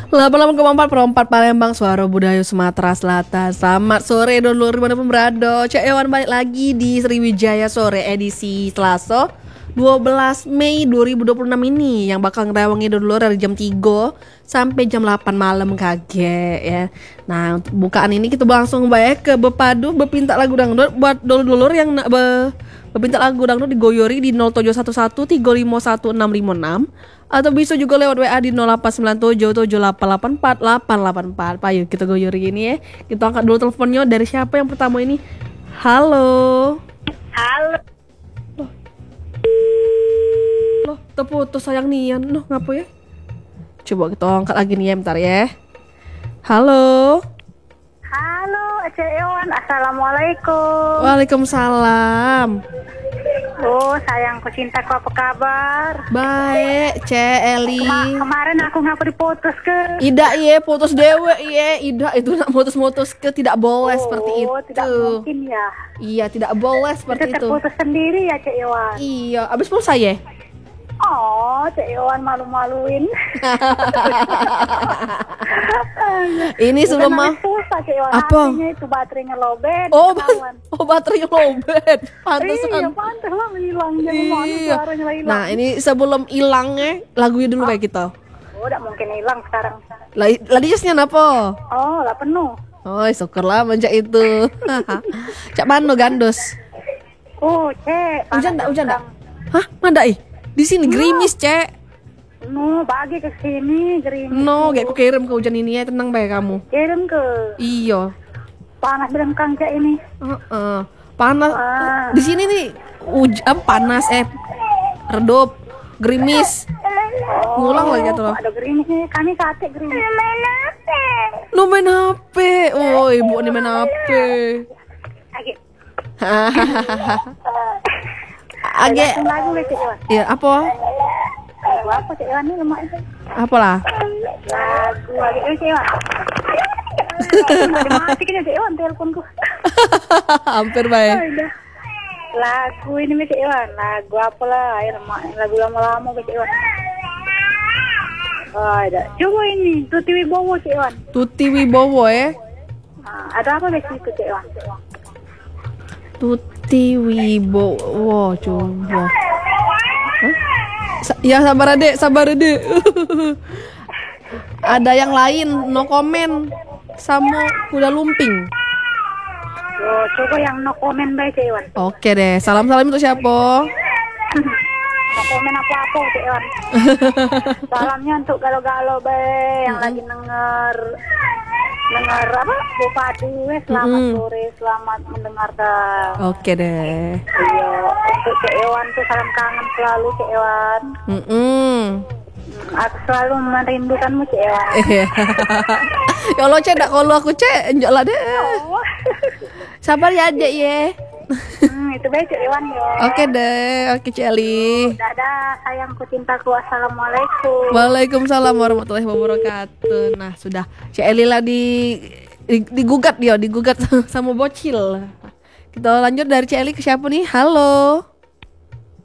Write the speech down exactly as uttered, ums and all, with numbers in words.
delapan puluh delapan koma empat perempat Palembang, Suara Budaya Sumatera Selatan. Selamat sore dulur dimanapun berada. Cak Ewan balik lagi di Sriwijaya Sore edisi Selasa dua belas Mei dua ribu dua puluh enam ini, yang bakal ngerewangi dulur dari jam tiga sampai jam delapan malam kaget ya. Nah, untuk bukaan ini kita langsung baik ke Bepadu Bepintak lagu dangdut buat dulur-dulur yang nak be Bepintak lagu dangdut digoyori di nol tujuh satu satu tiga lima satu enam lima enam, atau bisa juga lewat W A di nol delapan sembilan tujuh tujuh delapan delapan empat delapan delapan empat. Pak, yuk kita goyori ini ya. Kita angkat dulu teleponnya. Dari siapa yang pertama ini? Halo. Halo. Loh, loh terputus sayang Nian. Loh, ngapa ya? Coba kita angkat lagi nih ya, bentar ya. Halo. Halo, Cak Ewan. Assalamualaikum. Waalaikumsalam. Oh, sayangku cintaku, apa kabar? Baik, Cek Eli. Kema- kemarin aku ngapa diputus ke? Ida ye putus dewe ye. Ida itu nak mutus-mutus ke, tidak boleh Oh, seperti itu. tidak mungkin ya. Iya, tidak boleh seperti Kita itu. terputus sendiri ya, Cak Ewan. Iya, abis pulsa ya? Oh, Cak Ewan malu-maluin. Ini sebelum mah. Susah, Cak Ewan. Apa? Hatinya itu baterainya lowbat. Oh, ketahuan. oh baterainya lowbat. Pantesan. Iya, pantas lah hilang. Jadi mana Iya. suaranya lah hilang. Nah, ini sebelum hilangnya lagunya dulu kayak gitu. Oh, udah mungkin hilang sekarang. Lah, lagi jasnya apa? Oh, lah penuh. Oh, syukurlah menjak itu. Cak Mano gandos. Oh, Cek. Hujan panas enggak? Hujan enggak? sedang. Hah, mana ih? Di sini gerimis, Cek. No, bagi ke sini gerimis. No, gak aku kirim ke hujan ini ya, tenang baik kamu. Kirim ke. Iya. Panas bilang Kang Cek ini. Heeh. Panas. Ah. Di sini nih hujan panas eh redup, gerimis. Ngulang lagi tuh. Ada gerimisnya. Kami kate gerimis. Main H P. Lu main H P. Oh, ibu nih main H P. Lagi. Age. Lagu ke Cek Iwan. Ya, apa? Lagu apa Cek Iwan ini lemak itu? Apalah? Lagu lagi eh Cek Iwan. Dimatikan ya Cek Iwan teleponku. Hampir baik. Oh, udah. Lagu ini Cek Iwan. Lagu apalah? Ya lemak. Lagu lama-lama Cek Iwan. Oh, ada. Coba ini Tuti Wibowo Cek Iwan. Tuti Wibowo ya. Nah, ada apa di situ Cek Iwan? Tuti Wibowo, coba. Hah? Sa- ya sabar adek, sabar adek. Ada yang lain, no comment sama kuda lumping. Oh, coba yang no comment baik Cek Iwan. Oke deh, salam-salam untuk siapa? No komen apa-apa Cek Iwan. Salamnya untuk galo-galo be yang lagi denger dengar apa Bupati wes selamat Mm-mm. sore, selamat mendengarkan. Oke deh. Iya, untuk Cek Ewan tuh salam kangen selalu Cek Ewan. Mm-mm. Hmm, aku selalu merindukanmu Cek Ewan. Ya Allah, Cek, dak kalau aku Cek, enjak lah deh. Oh. Sabar ya adek ye. Hmm, itu baik Cek Ewan ya. Oke deh, oke Celi. Dadah sayangku cintaku, assalamualaikum. Waalaikumsalam warahmatullahi wabarakatuh. Nah, sudah Cek Eli lah di, di digugat dia, digugat sama bocil. Kita lanjut dari Cek Eli ke siapa nih? Halo.